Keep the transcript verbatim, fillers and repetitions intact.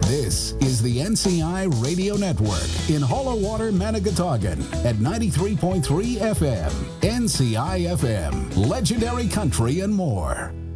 This is the N C I Radio Network in Hollowwater, Manigatogan at ninety-three point three F M. N C I F M, legendary country and more.